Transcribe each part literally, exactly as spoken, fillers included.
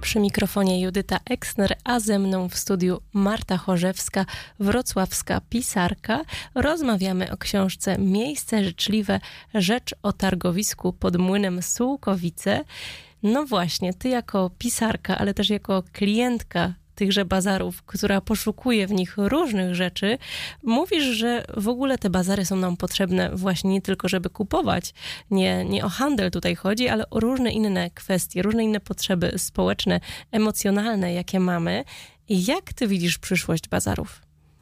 Przy mikrofonie Judyta Eksner, a ze mną w studiu Marta Chorzewska, wrocławska pisarka. Rozmawiamy o książce Miejsce życzliwe, rzecz o targowisku pod Młynem Sułkowice. No właśnie, ty jako pisarka, ale też jako klientka tychże bazarów, która poszukuje w nich różnych rzeczy, mówisz, że w ogóle te bazary są nam potrzebne właśnie nie tylko, żeby kupować, nie, nie o handel tutaj chodzi, ale o różne inne kwestie, różne inne potrzeby społeczne, emocjonalne, jakie mamy. I jak ty widzisz przyszłość bazarów?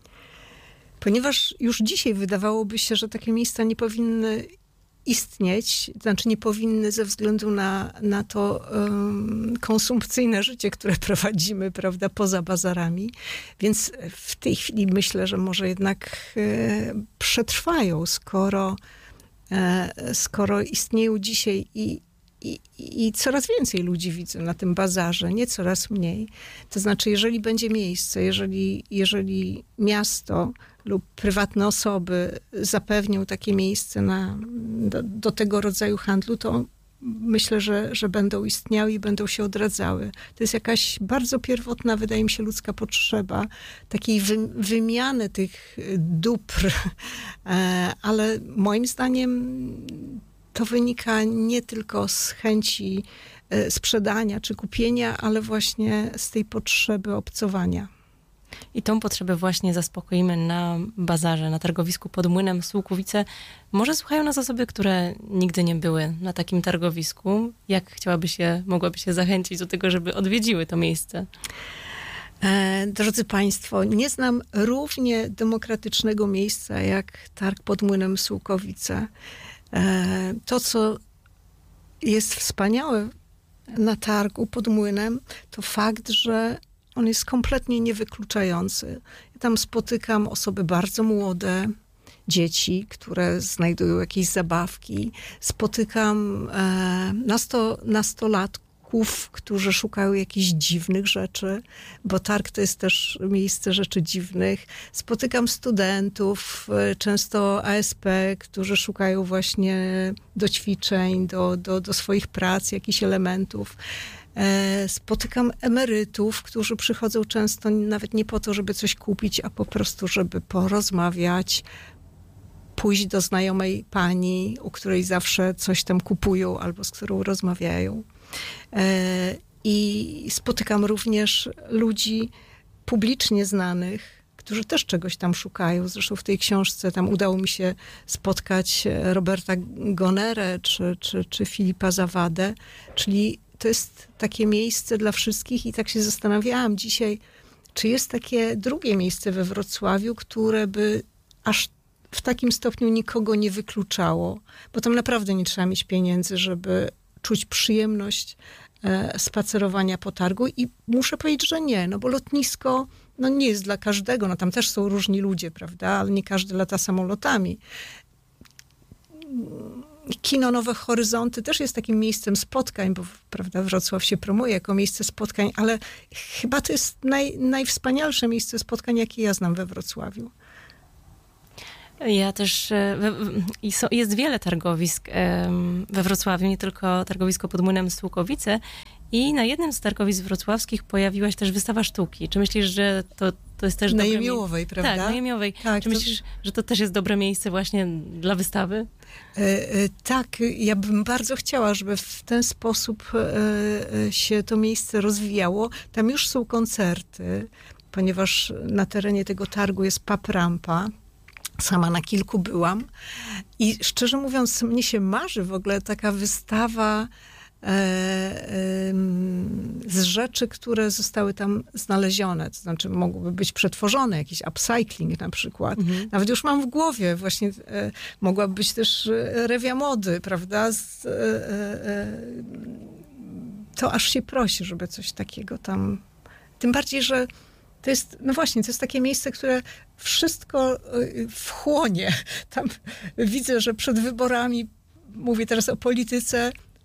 Ponieważ już dzisiaj wydawałoby się, że takie miejsca nie powinny istnieć, znaczy nie powinny ze względu na, na to um, konsumpcyjne życie, które prowadzimy, prawda, poza bazarami. Więc w tej chwili myślę, że może jednak e, przetrwają, skoro, e, skoro istnieją dzisiaj i, i, i coraz więcej ludzi widzę na tym bazarze, nie coraz mniej. To znaczy, jeżeli będzie miejsce, jeżeli, jeżeli miasto lub prywatne osoby zapewnią takie miejsce na, do, do tego rodzaju handlu, to myślę, że, że będą istniały i będą się odradzały. To jest jakaś bardzo pierwotna, wydaje mi się, ludzka potrzeba takiej wy, wymiany tych dóbr, ale moim zdaniem to wynika nie tylko z chęci sprzedania czy kupienia, ale właśnie z tej potrzeby obcowania. I tą potrzebę właśnie zaspokoimy na bazarze, na targowisku pod Młynem Sułkowice. Może słuchają nas osoby, które nigdy nie były na takim targowisku. Jak chciałaby się, mogłaby się zachęcić do tego, żeby odwiedziły to miejsce? E, drodzy Państwo, nie znam równie demokratycznego miejsca jak targ pod Młynem Sułkowice. E, to, co jest wspaniałe na targu pod Młynem, to fakt, że on jest kompletnie niewykluczający. Ja tam spotykam osoby bardzo młode, dzieci, które znajdują jakieś zabawki. Spotykam e, nasto, nastolatków, którzy szukają jakichś dziwnych rzeczy, bo targ to jest też miejsce rzeczy dziwnych. Spotykam studentów, e, często A S P, którzy szukają właśnie do ćwiczeń, do, do, do swoich prac, jakichś elementów. Spotykam emerytów, którzy przychodzą często nawet nie po to, żeby coś kupić, a po prostu, żeby porozmawiać, pójść do znajomej pani, u której zawsze coś tam kupują albo z którą rozmawiają. I spotykam również ludzi publicznie znanych, którzy też czegoś tam szukają. Zresztą w tej książce tam udało mi się spotkać Roberta Gonerę czy, czy, czy Filipa Zawadę, czyli to jest takie miejsce dla wszystkich i tak się zastanawiałam dzisiaj, czy jest takie drugie miejsce we Wrocławiu, które by aż w takim stopniu nikogo nie wykluczało, bo tam naprawdę nie trzeba mieć pieniędzy, żeby czuć przyjemność e, spacerowania po targu i muszę powiedzieć, że nie, no bo lotnisko no nie jest dla każdego, no tam też są różni ludzie, prawda, ale nie każdy lata samolotami. Kino Nowe Horyzonty też jest takim miejscem spotkań, bo prawda, Wrocław się promuje jako miejsce spotkań, ale chyba to jest naj, najwspanialsze miejsce spotkań, jakie ja znam we Wrocławiu. Ja też, jest wiele targowisk we Wrocławiu, nie tylko targowisko pod Młynem Sułkowice i na jednym z targowisk wrocławskich pojawiłaś też wystawa sztuki. Czy myślisz, że to, to jest też na dobre Jemiołowej, miejsce? prawda? Tak, na Jemiołowej. Tak, Czy to... myślisz, że to też jest dobre miejsce właśnie dla wystawy? E, e, tak, ja bym bardzo chciała, żeby w ten sposób e, się to miejsce rozwijało. Tam już są koncerty, ponieważ na terenie tego targu jest Pub Rampa. Sama na kilku byłam i szczerze mówiąc, mnie się marzy w ogóle taka wystawa e, e, z rzeczy, które zostały tam znalezione. To znaczy mogłyby być przetworzone, jakiś upcycling na przykład. Mhm. Nawet już mam w głowie właśnie, e, mogłaby być też rewia mody, prawda? Z, e, e, to aż się prosi, żeby coś takiego tam... Tym bardziej, że to jest, no właśnie, to jest takie miejsce, które wszystko wchłonie. Tam widzę, że przed wyborami, mówię teraz o polityce,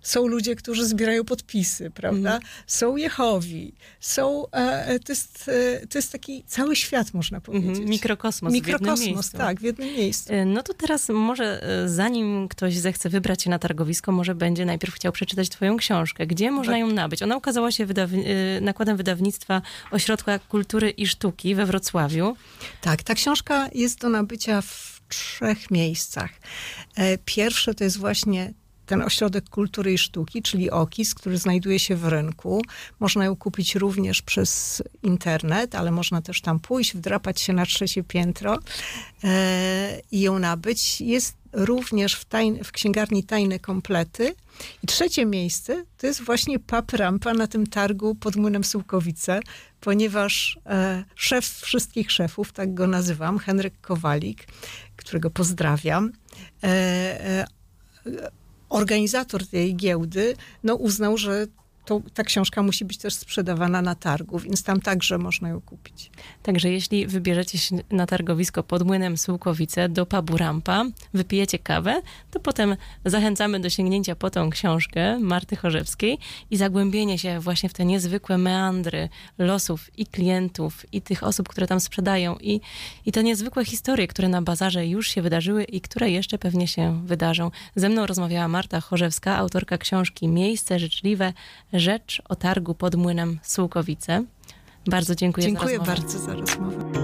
są ludzie, którzy zbierają podpisy, prawda? Mm. Są Jehowi, są, e, to, jest, e, to jest taki cały świat, można powiedzieć. Mm, mikrokosmos, Mikrokosmos, w jednym miejscu. tak, w jednym miejscu. No to teraz może, zanim ktoś zechce wybrać się na targowisko, może będzie najpierw chciał przeczytać twoją książkę. Gdzie można tak. ją nabyć? Ona ukazała się wydaw- nakładem wydawnictwa Ośrodka Kultury i Sztuki we Wrocławiu. Tak, ta książka jest do nabycia w trzech miejscach. Pierwsze to jest właśnie ten Ośrodek Kultury i Sztuki, czyli OKiS, który znajduje się w rynku. Można ją kupić również przez internet, ale można też tam pójść, wdrapać się na trzecie piętro e, i ją nabyć. Jest również w, tajn- w księgarni Tajne Komplety. I trzecie miejsce to jest właśnie Pub Rampa na tym targu pod Młynem Sułkowice, ponieważ e, szef wszystkich szefów, tak go nazywam, Henryk Kowalik, którego pozdrawiam, e, e, organizator tej giełdy, no uznał, że to, ta książka musi być też sprzedawana na targu, więc tam także można ją kupić. Także jeśli wybierzecie się na targowisko pod Młynem Sułkowice do pubu Rampa, wypijecie kawę, to potem zachęcamy do sięgnięcia po tą książkę Marty Chorzewskiej i zagłębienie się właśnie w te niezwykłe meandry losów i klientów, i tych osób, które tam sprzedają, i, i te niezwykłe historie, które na bazarze już się wydarzyły i które jeszcze pewnie się wydarzą. Ze mną rozmawiała Marta Chorzewska, autorka książki Miejsce życzliwe, rzecz o targu pod Młynem Sułkowice. Bardzo dziękuję, dziękuję za rozmowę. Dziękuję bardzo za rozmowę.